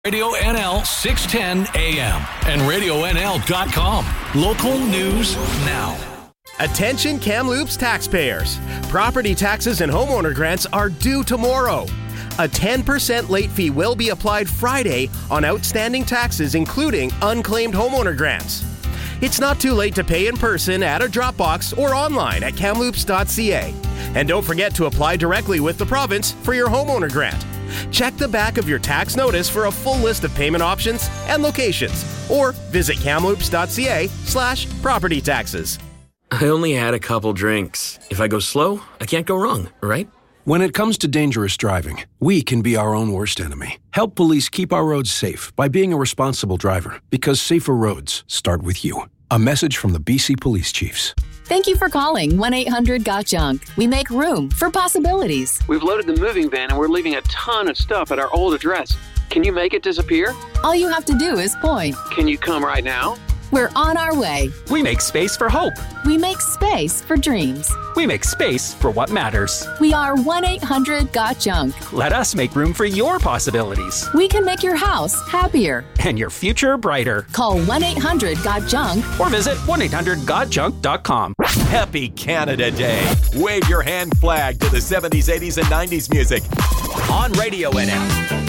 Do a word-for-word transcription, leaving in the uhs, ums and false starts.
Radio N L six ten A M and radio N L dot com. Local news now. Attention Kamloops taxpayers. Property taxes and homeowner grants are due tomorrow. A ten percent late fee will be applied Friday on outstanding taxes, including unclaimed homeowner grants. It's not too late to pay in person at a Dropbox or online at kamloops dot c a. And don't forget to apply directly with the province for your homeowner grant. Check the back of your tax notice for a full list of payment options and locations, or visit kamloops dot c a slash property taxes. I only had a couple drinks. If I go slow, I can't go wrong, right? When it comes to dangerous driving, we can be our own worst enemy. Help police keep our roads safe by being a responsible driver, because safer roads start with you. A message from the B C Police Chiefs. Thank you for calling one eight hundred got junk. We make room for possibilities. We've loaded the moving van and we're leaving a ton of stuff at our old address. Can you make it disappear? All you have to do is point. Can you come right now? We're on our way. We make space for hope. We make space for dreams. We make space for what matters. We are one eight hundred got junk. Let us make room for your possibilities. We can make your house happier. And your future brighter. Call one eight hundred got junk. Or visit one eight hundred got junk dot com. Happy Canada Day. Wave your hand flag to the seventies, eighties, and nineties music on Radio N L.